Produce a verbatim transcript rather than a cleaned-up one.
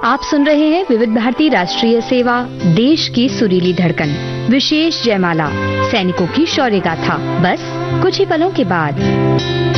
आप सुन रहे हैं विविध भारती राष्ट्रीय सेवा, देश की सुरीली धड़कन, विशेष जयमाला, सैनिकों की शौर्य गाथा, बस कुछ ही पलों के बाद।